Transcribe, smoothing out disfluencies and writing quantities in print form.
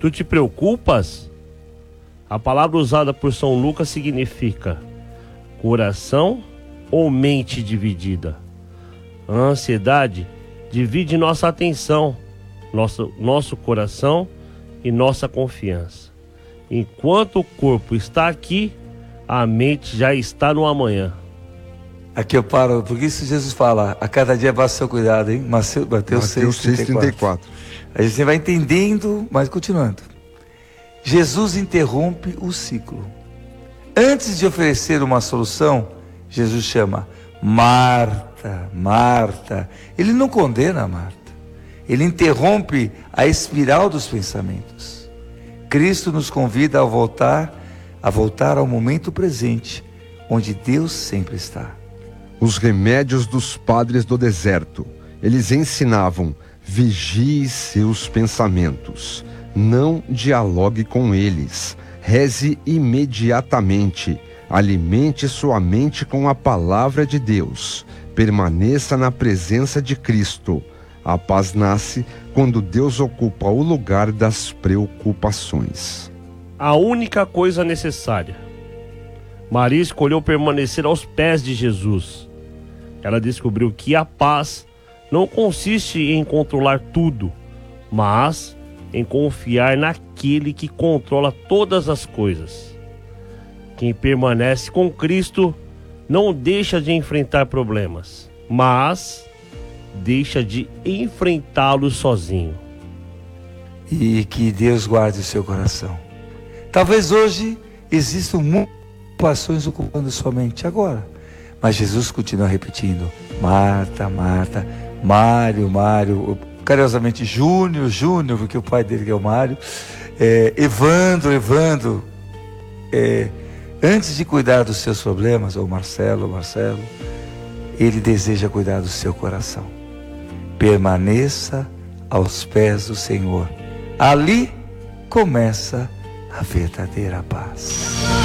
Tu te preocupas? A palavra usada por São Lucas significa coração ou mente dividida. A ansiedade divide nossa atenção, nosso coração e nossa confiança. Enquanto o corpo está aqui, a mente já está no amanhã. Aqui eu paro, porque isso Jesus fala, a cada dia basta o seu cuidado, hein? Mateus 6,34. A gente vai entendendo, mas continuando. Jesus interrompe o ciclo. Antes de oferecer uma solução, Jesus chama Marta, Marta. Ele não condena a Marta. Ele interrompe a espiral dos pensamentos. Cristo nos convida a voltar ao momento presente, onde Deus sempre está. Os remédios dos padres do deserto. Eles ensinavam: vigie seus pensamentos, não dialogue com eles, reze imediatamente, alimente sua mente com a palavra de Deus, permaneça na presença de Cristo. A paz nasce quando Deus ocupa o lugar das preocupações. A única coisa necessária. Maria escolheu permanecer aos pés de Jesus. Ela descobriu que a paz não consiste em controlar tudo, mas em confiar naquele que controla todas as coisas. Quem permanece com Cristo não deixa de enfrentar problemas, mas deixa de enfrentá-los sozinho. E que Deus guarde o seu coração. Talvez hoje existam muitas preocupações ocupando sua mente agora, mas Jesus continua repetindo: Marta, Marta, Mário, Mário, carinhosamente Júnior, porque o pai dele é o Mário, Evandro, antes de cuidar dos seus problemas, ou Marcelo, ele deseja cuidar do seu coração. Permaneça aos pés do Senhor. Ali começa a verdadeira paz.